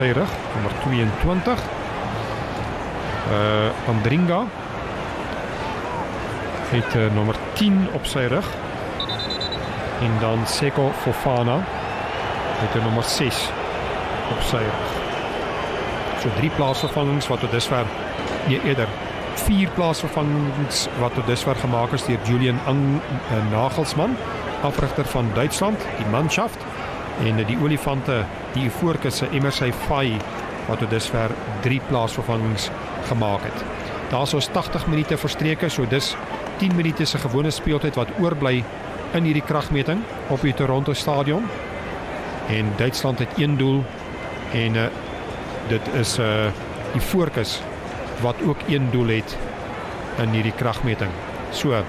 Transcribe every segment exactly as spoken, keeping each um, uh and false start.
rug, nummer tweeëntwintig. Uh, Andringa het uh, nummer tien op sy rug. En dan Seko Fofana het uh, nummer ses op sy rug. So drie plaasvervangings wat tot dusver, nee eerder, vier plaasvervangings wat tot dusver gemaak is deur Julian Ang, uh, Nagelsmann, afrigter van Duitsland, die Mannschaft, en uh, die olifante, die Ivoorkisse Emersy Faye, wat tot dusver drie plaasvervangings gemaak het. Daar is ons tagtig minute verstreke, so dis tien minute se gewone speeltyd wat oorbly in hierdie kragmeting op die Toronto Stadion. En Duitsland het een doel en uh, dit is uh, Ivoorkis wat ook een doel het in hierdie kragmeting. So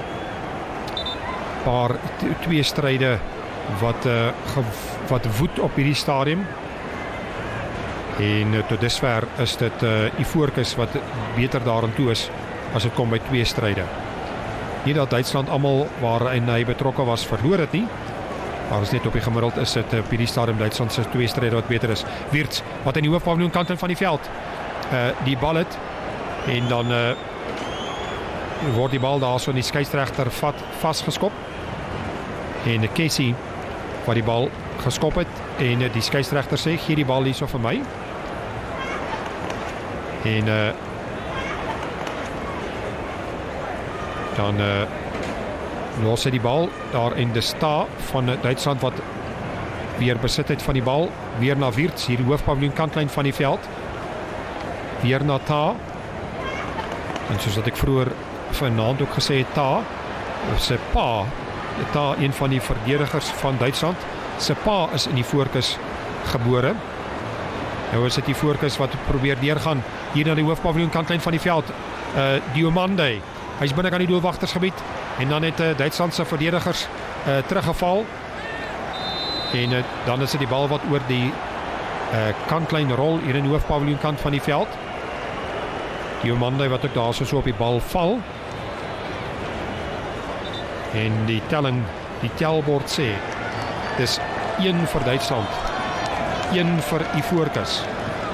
paar twee stryde wat uh, wat woed op hierdie stadium. En uh, tot dusver is dit uh, Ivoorkis wat beter daarin toe is as dit kom by twee stryde. Nie dat Duitsland almal waar hy betrokke was verloor het nie, maar as net op die gemiddeld is dit op hierdie stadium Duitsland se twee stryde wat beter is. Wirtz wat in die hoofpaviljoen kant van die veld uh, die bal het en dan uh, word die bal daar so in die skeieregter vat vasgeskop en Casey wat die bal geskop het en uh, die skeieregter sê gee die bal hierso vir my en uh, dan uh, los hy die bal daar in de sta van Duitsland wat weer besit het van die bal, weer na Wirtz, hier die hoofpaviljoen kantlyn van die veld, weer na Ta, en soos wat ek vroeër vanaand ook gesê het, Ta, sy pa, Ta, een van die verdedigers van Duitsland, sy pa is in die Ivoorkis gebore, nou is dit die Ivoorkis wat probeer deurgaan, hier na die hoofpaviljoen kantlyn van die veld, uh, Diomande, hy is binne aan die doelwagtersgebied, en dan het uh, Duitslandse verdedigers uh, teruggeval en uh, dan is dit die bal wat oor die uh, kantlyn rol hier in die hoofpaviljoen kant van die veld. Diomande wat ook daar so, so op die bal val en die telling, die telbord sê dis een vir Duitsland, een vir Ivoorkis.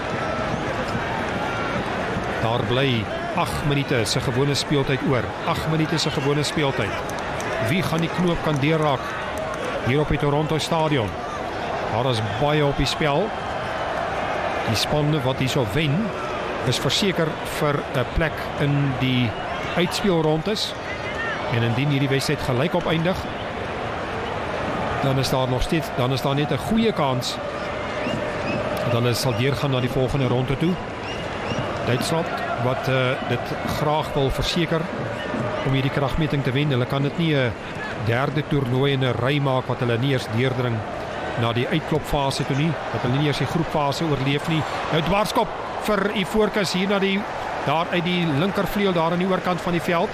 Daar bly agt minute se gewone speeltyd oor. agt minute se gewone speeltyd. Wie gaan die knoop kan deurraak hier op die Toronto Stadion? Daar is baie op die spel. Die span wat hierso wen is verseker vir 'n plek in die uitspelrondes. En indien hierdie wedstryd gelyk op eindig, dan is daar nog steeds, dan is daar net 'n goeie kans. Dan is sal deurgaan na die volgende ronde toe. Duitsland wat uh, dit graag wil verseker om hierdie kragmeting te wen. Hulle kan dit nie 'n derde toernooi in 'n ry maak wat hulle nie eers deurdring na die uitklopfase toe nie, dat hulle nie eers die groepfase oorleef nie. Nou dwarskop vir Ivoorkis hier na die daar uit die linkervleuel daar aan die oorkant van die veld.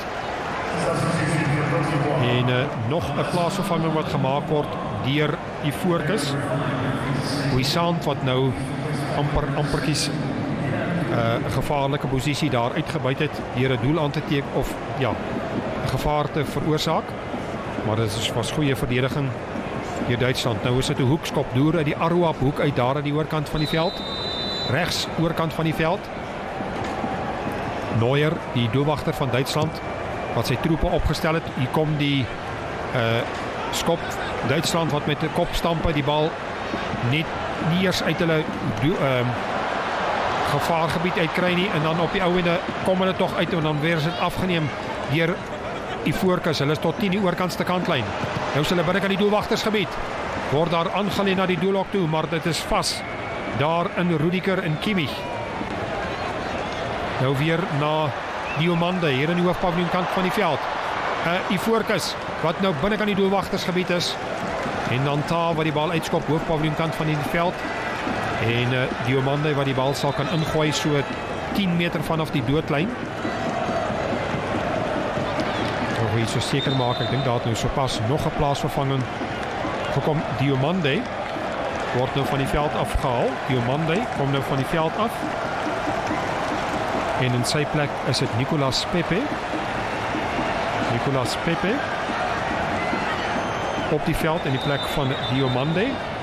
En uh, nog 'n plaasvervanging wat gemaak word deur Ivoorkis. Huisant wat nou amper ampertjies 'n uh, gevaarlike posisie daar uitgebuit het deur 'n doel aan te teken of ja, 'n gevaar te veroorsaak. Maar dit is was goeie verdediging deur Duitsland. Nou is dit 'n hoekskop deur uit die Aruap hoek uit daar aan die oorkant van die veld. Regs oorkant van die veld. Neuer, die doelwagter van Duitsland wat sy troepe opgestel het. Hier kom die uh, skop Duitsland wat met 'n kopstampe die bal net nie eers uit hulle ehm uh, gevaargebied uitkry nie en dan op die ouende kom hulle tog uit en dan weer is dit afgeneem deur Ivoorkis. Hulle is tot tien die oorkantste kantlyn. Nou is hulle binne aan die doelwagtersgebied. Word daar aangelê na die doelhok toe, maar dit is vas daar in Rudiger en Kimmich. Nou weer na Diomande hier in die hoofpaviljoen kant van die veld. Uh, Ivoorkis wat nou binne aan die doelwagtersgebied is en dan Ta wat die bal uitskop hoofpaviljoen kant van die veld. En uh, Diomande wat die bal sal kan ingooi so tien meter vanaf die doodlyn. Nou wil jy so seker maak, ek dink daar het nou so pas nog 'n plaasvervanging gekom. Diomande word nou van die veld afgehaal. Diomande kom nou van die veld af. En in sy plek is dit Nicolas Pepe. Nicolas Pepe op die veld in die plek van Diomande.